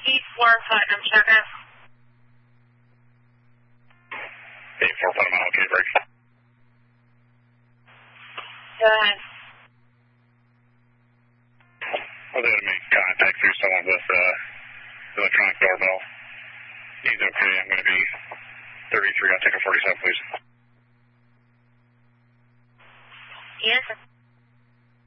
Putnam, check out. 84 Putnam, okay, break. Go ahead. Well, they had to make contact through someone with the electronic doorbell. He's okay. I'm going to be 33. I'll take a 47, please. Yes, sir.